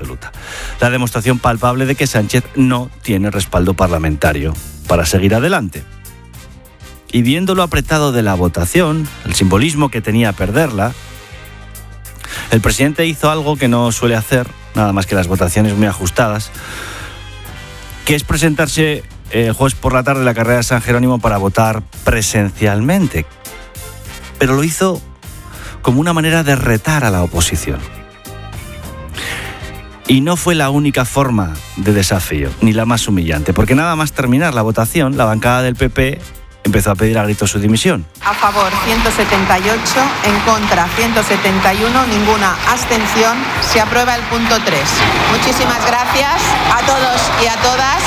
absoluta. La demostración palpable de que Sánchez no tiene respaldo parlamentario para seguir adelante. Y viendo lo apretado de la votación, el simbolismo que tenía perderla, el presidente hizo algo que no suele hacer, nada más que las votaciones muy ajustadas, que es presentarse el jueves por la tarde en la carrera de San Jerónimo para votar presencialmente. Pero lo hizo como una manera de retar a la oposición. Y no fue la única forma de desafío, ni la más humillante, porque nada más terminar la votación, la bancada del PP empezó a pedir a gritos su dimisión. A favor 178, en contra 171, ninguna abstención. Se aprueba el punto 3. Muchísimas gracias a todos y a todas.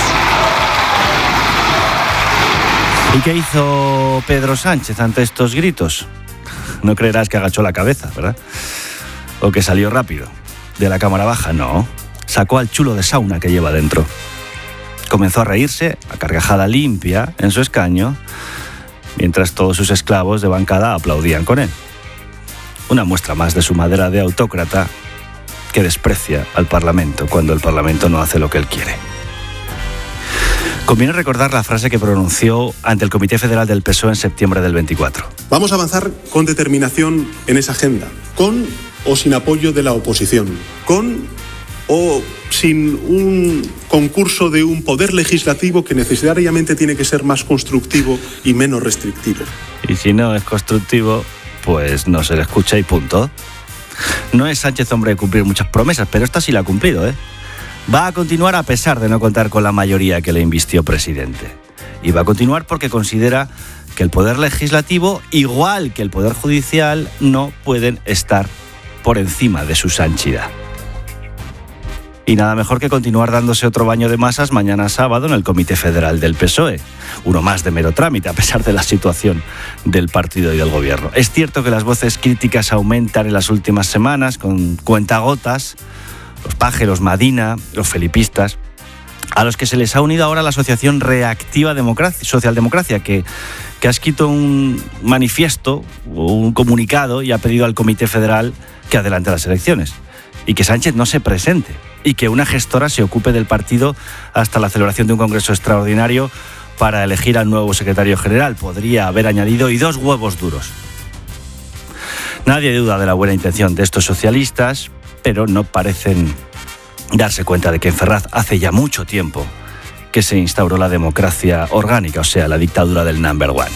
¿Y qué hizo Pedro Sánchez ante estos gritos? No creerás que agachó la cabeza, ¿verdad? O que salió rápido de la cámara baja, no. Sacó al chulo de sauna que lleva dentro. Comenzó a reírse, a carcajada limpia, en su escaño, mientras todos sus esclavos de bancada aplaudían con él. Una muestra más de su madera de autócrata que desprecia al Parlamento cuando el Parlamento no hace lo que él quiere. Conviene recordar la frase que pronunció ante el Comité Federal del PSOE en septiembre del 24. Vamos a avanzar con determinación en esa agenda, con o sin apoyo de la oposición, con o sin un concurso de un poder legislativo que necesariamente tiene que ser más constructivo y menos restrictivo. Y si no es constructivo, pues no se le escucha y punto. No es Sánchez hombre de cumplir muchas promesas, pero esta sí la ha cumplido, ¿eh? Va a continuar a pesar de no contar con la mayoría que le invistió presidente. Y va a continuar porque considera que el poder legislativo, igual que el poder judicial, no pueden estar por encima de su sanchidad. Y nada mejor que continuar dándose otro baño de masas mañana sábado en el Comité Federal del PSOE. Uno más de mero trámite, a pesar de la situación del partido y del gobierno. Es cierto que las voces críticas aumentan en las últimas semanas, con cuentagotas, los Paje, los Madina, los felipistas, a los que se les ha unido ahora la Asociación Reactiva Socialdemocracia, que ha escrito un manifiesto o un comunicado y ha pedido al Comité Federal que adelante las elecciones y que Sánchez no se presente y que una gestora se ocupe del partido hasta la celebración de un congreso extraordinario para elegir al nuevo secretario general. Podría haber añadido y 2 huevos duros. Nadie duda de la buena intención de estos socialistas, pero no parecen darse cuenta de que en Ferraz hace ya mucho tiempo que se instauró la democracia orgánica, o sea, la dictadura del number one.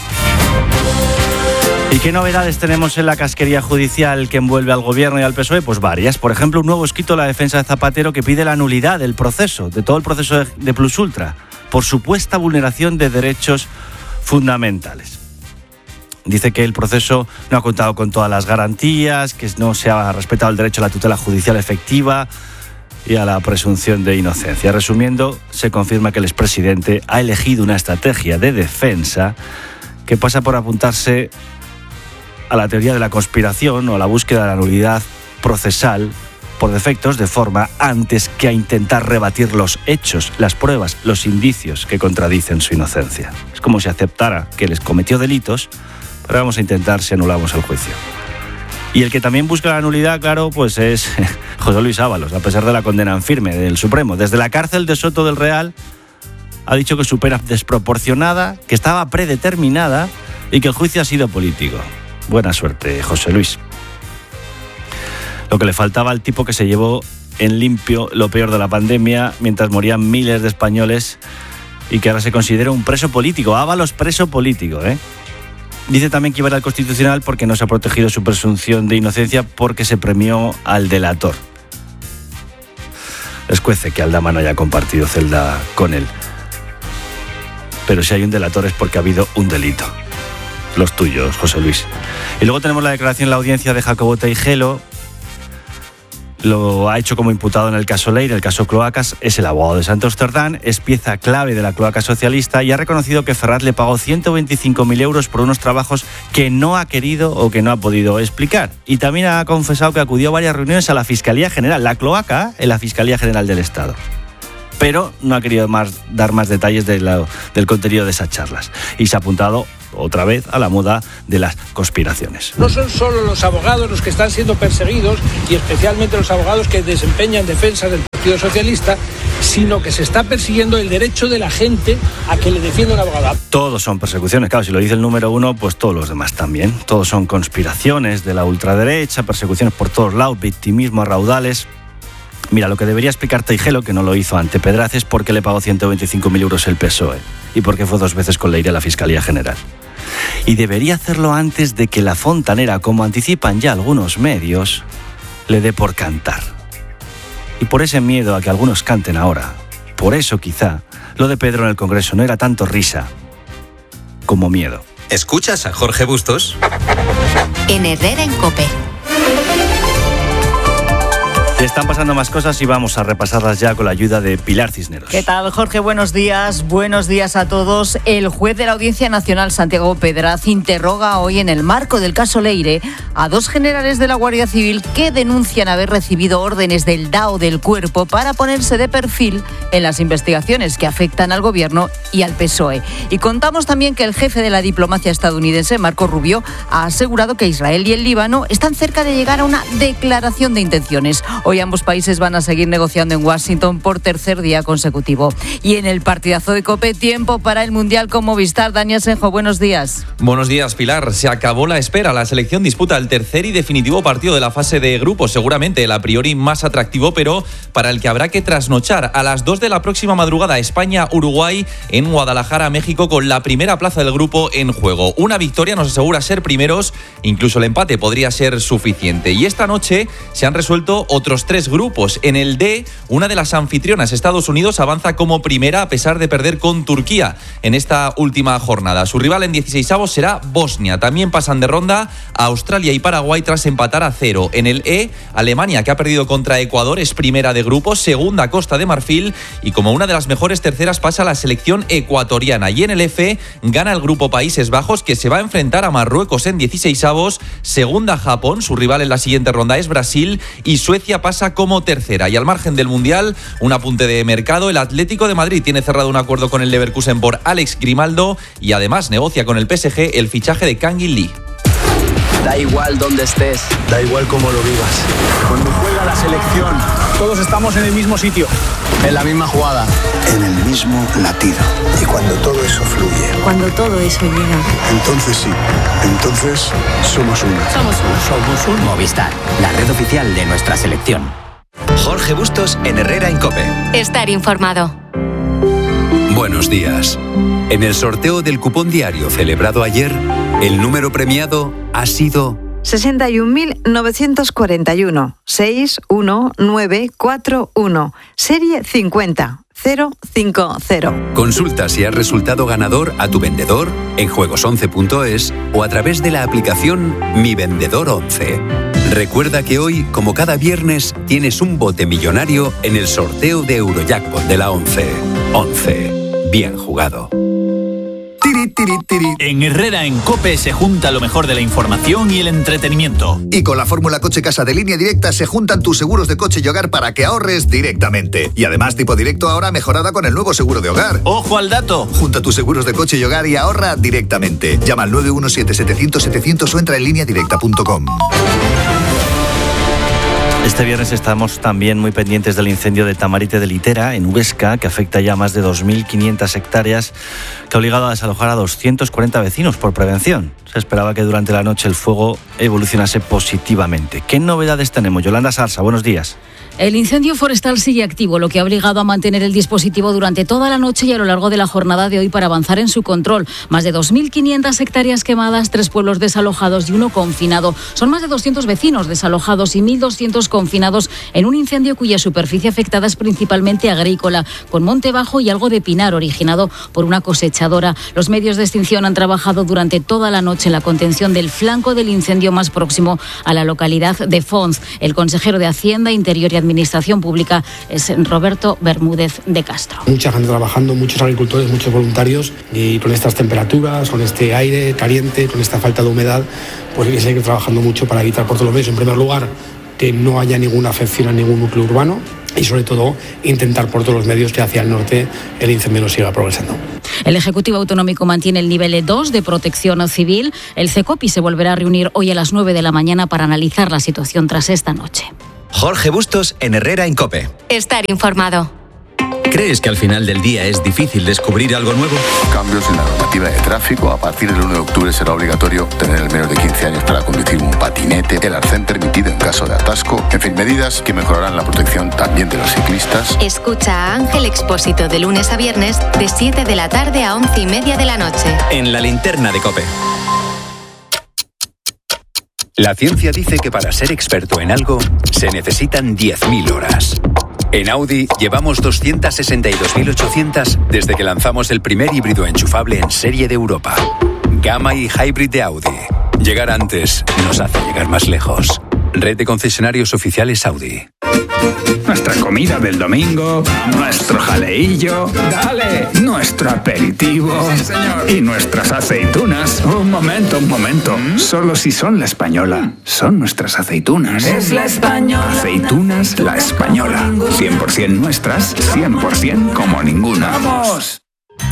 ¿Y qué novedades tenemos en la casquería judicial que envuelve al gobierno y al PSOE? Pues varias. Por ejemplo, un nuevo escrito de la defensa de Zapatero que pide la nulidad del proceso, de todo el proceso de Plus Ultra, por supuesta vulneración de derechos fundamentales. Dice que el proceso no ha contado con todas las garantías, que no se ha respetado el derecho a la tutela judicial efectiva y a la presunción de inocencia. Resumiendo, se confirma que el expresidente ha elegido una estrategia de defensa que pasa por apuntarse a la teoría de la conspiración o a la búsqueda de la nulidad procesal por defectos de forma antes que a intentar rebatir los hechos, las pruebas, los indicios que contradicen su inocencia. Es como si aceptara que les cometió delitos, pero vamos a intentar si anulamos el juicio. Y el que también busca la nulidad, claro, pues es José Luis Ábalos, a pesar de la condena en firme del Supremo. Desde la cárcel de Soto del Real ha dicho que su pena es desproporcionada, que estaba predeterminada y que el juicio ha sido político. Buena suerte, José Luis. Lo que le faltaba al tipo que se llevó en limpio lo peor de la pandemia mientras morían miles de españoles y que ahora se considera un preso político. Ábalos preso político, ¿eh? Dice también que iba a ir al Constitucional porque no se ha protegido su presunción de inocencia porque se premió al delator. Les cuece que Aldama no haya compartido celda con él. Pero si hay un delator es porque ha habido un delito. Los tuyos, José Luis. Y luego tenemos la declaración en la audiencia de Jacobo Teijelo. Lo ha hecho como imputado en el caso Leire, el caso Cloacas. Es el abogado de Santos Cerdán, es pieza clave de la cloaca socialista y ha reconocido que Ferraz le pagó 125.000 euros por unos trabajos que no ha querido o que no ha podido explicar. Y también ha confesado que acudió a varias reuniones a la Fiscalía General, la cloaca en la Fiscalía General del Estado. Pero no ha querido dar más detalles del contenido de esas charlas. Y se ha apuntado otra vez a la moda de las conspiraciones. No son solo los abogados los que están siendo perseguidos, y especialmente los abogados que desempeñan defensa del Partido Socialista, sino que se está persiguiendo el derecho de la gente a que le defienda un abogado. Todos son persecuciones, claro, si lo dice el número uno, pues todos los demás también. Todos son conspiraciones de la ultraderecha, persecuciones por todos lados, victimismo a raudales. Mira, lo que debería explicar Tejero, que no lo hizo ante Pedraz, es por qué le pagó 125.000 euros el PSOE y por qué fue 2 veces con Leire a la Fiscalía General. Y debería hacerlo antes de que la fontanera, como anticipan ya algunos medios, le dé por cantar. Y por ese miedo a que algunos canten ahora, por eso quizá lo de Pedro en el Congreso no era tanto risa como miedo. ¿Escuchas a Jorge Bustos? En Herrera en COPE. Están pasando más cosas y vamos a repasarlas ya con la ayuda de Pilar Cisneros. ¿Qué tal, Jorge? Buenos días a todos. El juez de la Audiencia Nacional, Santiago Pedraz, interroga hoy en el marco del caso Leire a 2 generales de la Guardia Civil que denuncian haber recibido órdenes del DAO del Cuerpo para ponerse de perfil en las investigaciones que afectan al Gobierno y al PSOE. Y contamos también que el jefe de la diplomacia estadounidense, Marco Rubio, ha asegurado que Israel y el Líbano están cerca de llegar a una declaración de intenciones. Hoy ambos países van a seguir negociando en Washington por 3er día consecutivo. Y en el partidazo de COPE, tiempo para el Mundial con Movistar. Dani Asenjo, buenos días. Buenos días, Pilar. Se acabó la espera. La selección disputa el tercer y definitivo partido de la fase de grupos. Seguramente el a priori más atractivo, pero para el que habrá que trasnochar. A las 2 de la próxima madrugada, España-Uruguay en Guadalajara, México, con la primera plaza del grupo en juego. Una victoria nos asegura ser primeros. Incluso el empate podría ser suficiente. Y esta noche se han resuelto otros 3 grupos. En el D, una de las anfitrionas, Estados Unidos, avanza como primera a pesar de perder con Turquía en esta última jornada. Su rival en 16avos será Bosnia. También pasan de ronda Australia y Paraguay tras empatar a 0. En el E, Alemania, que ha perdido contra Ecuador, es primera de grupo, segunda Costa de Marfil y como una de las mejores terceras pasa la selección ecuatoriana. Y en el F, gana el grupo Países Bajos, que se va a enfrentar a Marruecos en 16avos, segunda Japón, su rival en la siguiente ronda es Brasil y Suecia pasa como tercera. Y al margen del Mundial, un apunte de mercado, el Atlético de Madrid tiene cerrado un acuerdo con el Leverkusen por Alex Grimaldo y además negocia con el PSG el fichaje de Kang In Lee. Da igual dónde estés, da igual cómo lo vivas. Cuando juega la selección, todos estamos en el mismo sitio, en la misma jugada, en el mismo latido. Y cuando todo eso fluye, cuando todo eso llega, entonces sí, entonces somos uno. Somos uno. Movistar, la red oficial de nuestra selección. Jorge Bustos en Herrera en COPE. Estar informado. Buenos días. En el sorteo del cupón diario celebrado ayer, el número premiado ha sido 61.941 61941, serie 50050. Consulta si has resultado ganador a tu vendedor en juegos11.es o a través de la aplicación Mi Vendedor 11. Recuerda que hoy, como cada viernes, tienes un bote millonario en el sorteo de Eurojackpot de la 11. 11. Bien jugado. En Herrera en COPE se junta lo mejor de la información y el entretenimiento. Y con la fórmula Coche Casa de Línea Directa se juntan tus seguros de coche y hogar para que ahorres directamente. Y además tipo directo ahora mejorada con el nuevo seguro de hogar. ¡Ojo al dato! Junta tus seguros de coche y hogar y ahorra directamente. Llama al 917-700-700 o entra en lineadirecta.com. Este viernes estamos también muy pendientes del incendio de Tamarite de Litera, en Huesca, que afecta ya a más de 2.500 hectáreas, que ha obligado a desalojar a 240 vecinos por prevención. Se esperaba que durante la noche el fuego evolucionase positivamente. ¿Qué novedades tenemos? Yolanda Sarsa, buenos días. El incendio forestal sigue activo, lo que ha obligado a mantener el dispositivo durante toda la noche y a lo largo de la jornada de hoy para avanzar en su control. Más de 2.500 hectáreas quemadas, 3 pueblos desalojados y 1 confinado. Son más de 200 vecinos desalojados y 1.200 confinados en un incendio cuya superficie afectada es principalmente agrícola, con monte bajo y algo de pinar originado por una cosechadora. Los medios de extinción han trabajado durante toda la noche en la contención del flanco del incendio más próximo a la localidad de Fons. El consejero de Hacienda, Interior y Administración Pública es Roberto Bermúdez de Castro. Mucha gente trabajando, muchos agricultores, muchos voluntarios, y con estas temperaturas, con este aire caliente, con esta falta de humedad, pues hay que seguir trabajando mucho para evitar por todos los medios, en primer lugar, que no haya ninguna afección a ningún núcleo urbano y sobre todo intentar por todos los medios que hacia el norte el incendio no siga progresando. El Ejecutivo Autonómico mantiene el nivel 2 de protección civil. El CECOPI se volverá a reunir hoy a las 9 de la mañana para analizar la situación tras esta noche. Jorge Bustos en Herrera en COPE. Estar informado. ¿Crees que al final del día es difícil descubrir algo nuevo? Cambios en la normativa de tráfico. A partir del 1 de octubre será obligatorio tener el menos de 15 años para conducir un patinete. El arcén permitido en caso de atasco. En fin, medidas que mejorarán la protección también de los ciclistas. Escucha a Ángel Expósito de lunes a viernes de 7 de la tarde a 11:30 de la noche. En la linterna de COPE. La ciencia dice que para ser experto en algo se necesitan 10.000 horas. En Audi llevamos 262.800 desde que lanzamos el primer híbrido enchufable en serie de Europa. Gamma y Hybrid de Audi. Llegar antes nos hace llegar más lejos. Red de concesionarios oficiales Audi. Nuestra comida del domingo, nuestro jaleillo, dale, nuestro aperitivo, sí, señor. Y nuestras aceitunas. Un momento. Solo si son La Española, son nuestras aceitunas. Es La Española. Aceitunas La Española. 100% nuestras, 100% como ninguna. ¡Vamos!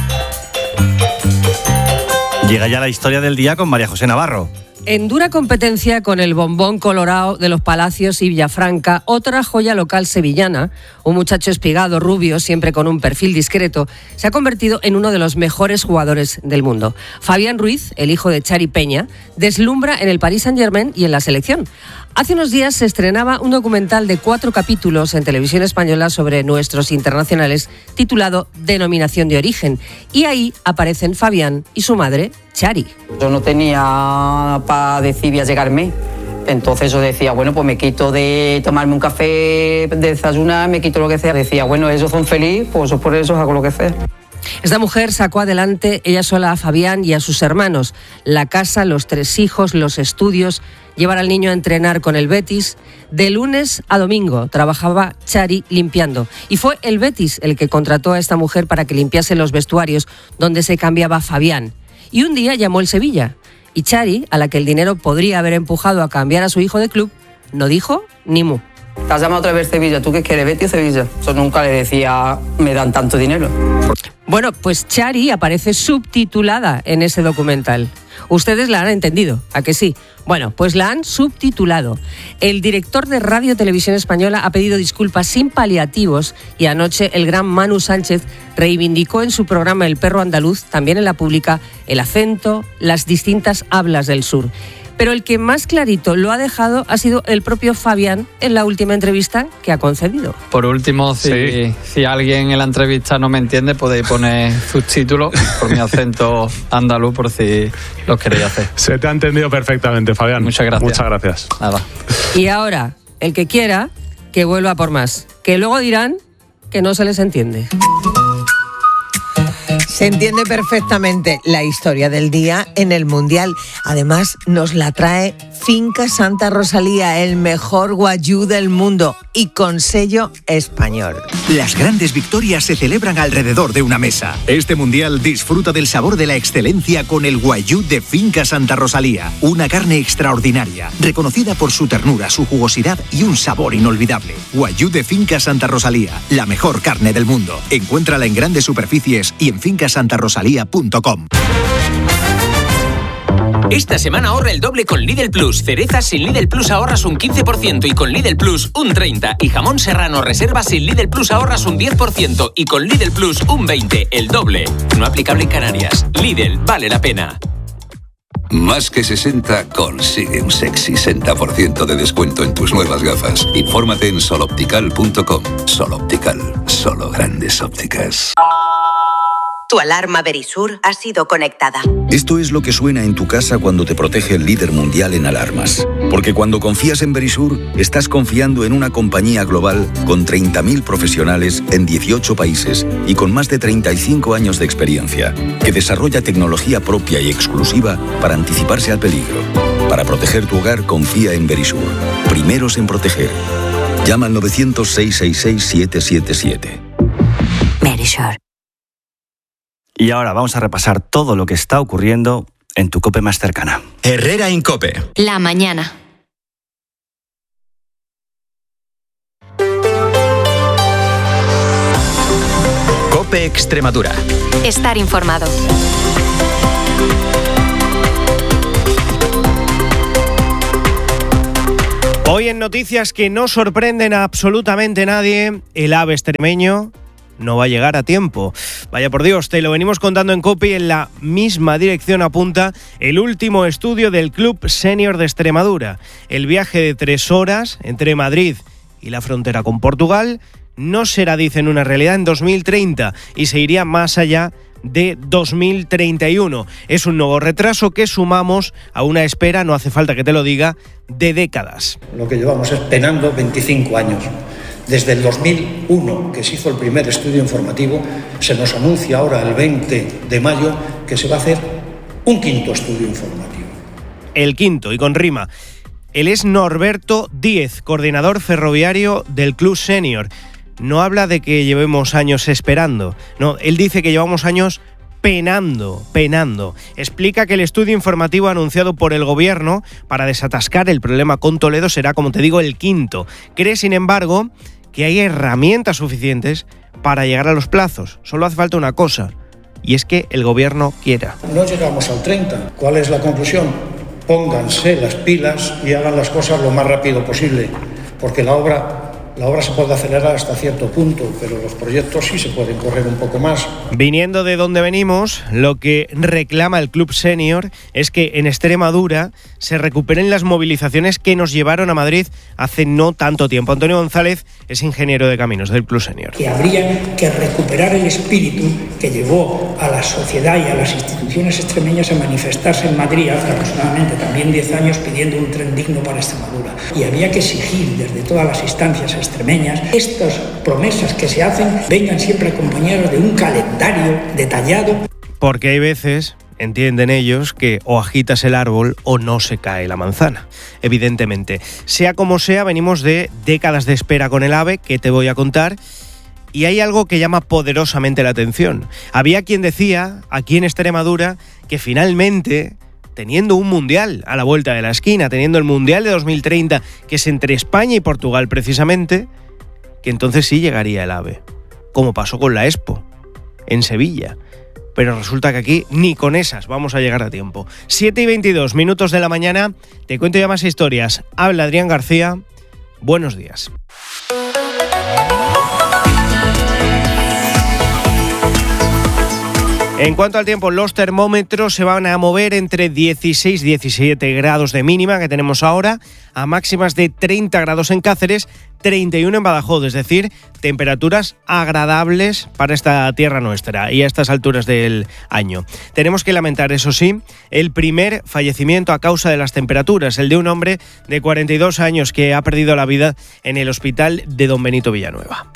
Llega ya la historia del día con María José Navarro. En dura competencia con el bombón colorado de los Palacios y Villafranca, otra joya local sevillana, un muchacho espigado, rubio, siempre con un perfil discreto, se ha convertido en uno de los mejores jugadores del mundo. Fabián Ruiz, el hijo de Xavi Peña, deslumbra en el Paris Saint-Germain y en la selección. Hace unos días se estrenaba un documental de 4 capítulos en Televisión Española sobre nuestros internacionales titulado Denominación de Origen. Y ahí aparecen Fabián y su madre, Chari. Yo no tenía para decir voy a llegarme. Entonces yo decía, bueno, pues me quito de tomarme un café, de desayunar, me quito lo que sea. Decía, bueno, ellos son felices, pues por eso hago lo que sea. Esta mujer sacó adelante ella sola a Fabián y a sus hermanos. La casa, los 3 hijos, los estudios, llevar al niño a entrenar con el Betis. De lunes a domingo trabajaba Chari limpiando. Y fue el Betis el que contrató a esta mujer para que limpiase los vestuarios donde se cambiaba Fabián. Y un día llamó el Sevilla. Y Chari, a la que el dinero podría haber empujado a cambiar a su hijo de club, no dijo ni mu. Te has llamado otra vez Sevilla, ¿tú qué quieres, Betis o Sevilla? Yo nunca le decía, me dan tanto dinero. Bueno, pues Chari aparece subtitulada en ese documental. Ustedes la han entendido, ¿a que sí? Bueno, pues la han subtitulado. El director de Radio Televisión Española ha pedido disculpas sin paliativos y anoche el gran Manu Sánchez reivindicó en su programa El Perro Andaluz, también en la pública, el acento, las distintas hablas del sur. Pero el que más clarito lo ha dejado ha sido el propio Fabián en la última entrevista que ha concedido. Por último, si alguien en la entrevista no me entiende, podéis poner subtítulos por mi acento andaluz, por si lo queréis hacer. Se te ha entendido perfectamente, Fabián. Muchas gracias. Muchas gracias. Nada. Y ahora, el que quiera, que vuelva por más. Que luego dirán que no se les entiende. Se entiende perfectamente la historia del día en el Mundial. Además, nos la trae Finca Santa Rosalía, el mejor guayú del mundo y con sello español. Las grandes victorias se celebran alrededor de una mesa. Este Mundial disfruta del sabor de la excelencia con el guayú de Finca Santa Rosalía. Una carne extraordinaria, reconocida por su ternura, su jugosidad y un sabor inolvidable. Guayú de Finca Santa Rosalía, la mejor carne del mundo. Encuéntrala en grandes superficies y en fincasantarosalía.com. Esta semana ahorra el doble con Lidl Plus. Cerezas sin Lidl Plus ahorras un 15% y con Lidl Plus un 30%. Y jamón serrano reserva sin Lidl Plus ahorras un 10% y con Lidl Plus un 20%. El doble. No aplicable en Canarias. Lidl, vale la pena. Más que 60 consigue un sexy 60% de descuento en tus nuevas gafas. Infórmate en soloptical.com. Soloptical, solo grandes ópticas. Tu alarma Verisur ha sido conectada. Esto es lo que suena en tu casa cuando te protege el líder mundial en alarmas. Porque cuando confías en Verisur, estás confiando en una compañía global con 30.000 profesionales en 18 países y con más de 35 años de experiencia, que desarrolla tecnología propia y exclusiva para anticiparse al peligro. Para proteger tu hogar, confía en Verisur. Primeros en proteger. Llama al 900-666-777. Verisur. Y ahora vamos a repasar todo lo que está ocurriendo en tu COPE más cercana. Herrera en COPE. La mañana. COPE Extremadura. Estar informado. Hoy en noticias que no sorprenden a absolutamente nadie, el AVE extremeño no va a llegar a tiempo. Vaya por Dios, te lo venimos contando en COPE y en la misma dirección apunta el último estudio del Club Senior de Extremadura. El viaje de 3 horas entre Madrid y la frontera con Portugal no será, dicen, una realidad en 2030 y se iría más allá de 2031. Es un nuevo retraso que sumamos a una espera, no hace falta que te lo diga, de décadas. Lo que llevamos es penando 25 años. Desde el 2001, que se hizo el primer estudio informativo, se nos anuncia ahora el 20 de mayo que se va a hacer un quinto estudio informativo. El quinto, y con rima. Él es Norberto Díez, coordinador ferroviario del Club Senior. No habla de que llevemos años esperando, no, él dice que llevamos años penando. Explica que el estudio informativo anunciado por el gobierno para desatascar el problema con Toledo será, como te digo, el quinto. Cree, sin embargo, que hay herramientas suficientes para llegar a los plazos. Solo hace falta una cosa, y es que el gobierno quiera. No llegamos al 30. ¿Cuál es la conclusión? Pónganse las pilas y hagan las cosas lo más rápido posible, porque la obra se puede acelerar hasta cierto punto, pero los proyectos sí se pueden correr un poco más. Viniendo de donde venimos, lo que reclama el Club Senior es que en Extremadura se recuperen las movilizaciones que nos llevaron a Madrid hace no tanto tiempo. Antonio González es ingeniero de caminos del Club Senior. Que habría que recuperar el espíritu que llevó a la sociedad y a las instituciones extremeñas a manifestarse en Madrid hace aproximadamente también 10 años pidiendo un tren digno para Extremadura. Y había que exigir desde todas las instancias extremeñas, estas promesas que se hacen vengan siempre acompañadas de un calendario detallado. Porque hay veces, entienden ellos, que o agitas el árbol o no se cae la manzana. Evidentemente, sea como sea, venimos de décadas de espera con el AVE, que te voy a contar, y hay algo que llama poderosamente la atención. Había quien decía, aquí en Extremadura, que finalmente, teniendo un mundial a la vuelta de la esquina, teniendo el mundial de 2030, que es entre España y Portugal precisamente, que entonces sí llegaría el AVE, como pasó con la Expo, en Sevilla. Pero resulta que aquí ni con esas vamos a llegar a tiempo. 7:22 de la mañana, te cuento ya más historias. Habla Adrián García, buenos días. En cuanto al tiempo, los termómetros se van a mover entre 16 y 17 grados de mínima que tenemos ahora, a máximas de 30 grados en Cáceres, 31 en Badajoz, es decir, temperaturas agradables para esta tierra nuestra y a estas alturas del año. Tenemos que lamentar, eso sí, el primer fallecimiento a causa de las temperaturas, el de un hombre de 42 años que ha perdido la vida en el hospital de Don Benito Villanueva.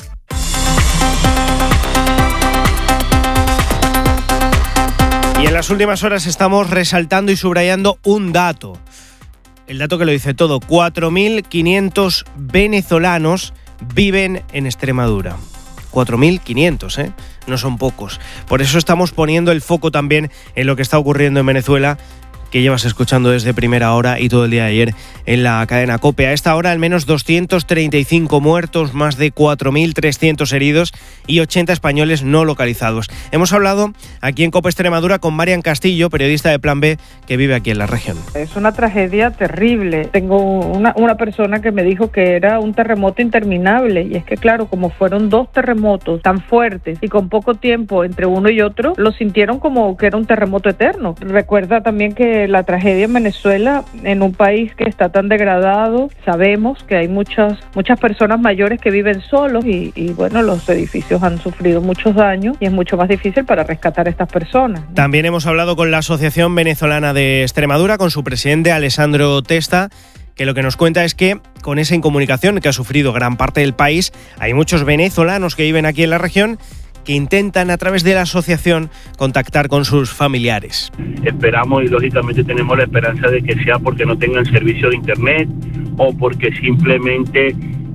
Y en las últimas horas estamos resaltando y subrayando un dato. El dato que lo dice todo. 4.500 venezolanos viven en Extremadura. 4.500, no son pocos. Por eso estamos poniendo el foco también en lo que está ocurriendo en Venezuela, que llevas escuchando desde primera hora y todo el día de ayer en la cadena COPE. A esta hora al menos 235 muertos, más de 4.300 heridos y 80 españoles no localizados. Hemos hablado aquí en COPE Extremadura con Marian Castillo, periodista de Plan B, que vive aquí en la región. Es una tragedia terrible. Tengo una persona que me dijo que era un terremoto interminable, y es que claro, como fueron 2 terremotos tan fuertes y con poco tiempo entre uno y otro, lo sintieron como que era un terremoto eterno. Recuerda también que la tragedia en Venezuela, en un país que está tan degradado, sabemos que hay muchas personas mayores que viven solos y bueno, los edificios han sufrido muchos daños y es mucho más difícil para rescatar a estas personas, ¿no? También hemos hablado con la Asociación Venezolana de Extremadura, con su presidente Alessandro Testa, que lo que nos cuenta es que con esa incomunicación que ha sufrido gran parte del país, hay muchos venezolanos que viven aquí en la región que intentan a través de la asociación contactar con sus familiares. Esperamos y lógicamente tenemos la esperanza de que sea porque no tengan servicio de internet o porque simplemente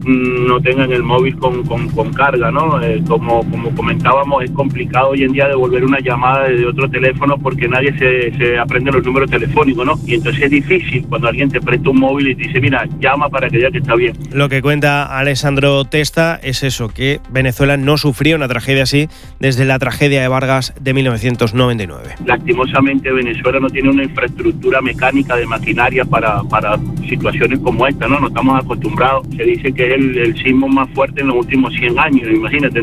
no tengan el móvil con carga, ¿no? Como comentábamos, es complicado hoy en día devolver una llamada de otro teléfono porque nadie se aprende los números telefónicos, ¿no? Y entonces es difícil cuando alguien te presta un móvil y te dice, mira, llama para que diga que está bien. Lo que cuenta Alessandro Testa es eso, que Venezuela no sufría una tragedia así desde la tragedia de Vargas de 1999. Lastimosamente Venezuela no tiene una infraestructura mecánica de maquinaria para situaciones como esta, ¿no? No estamos acostumbrados. Se dice que es el sismo más fuerte en los últimos 100 años, imagínate.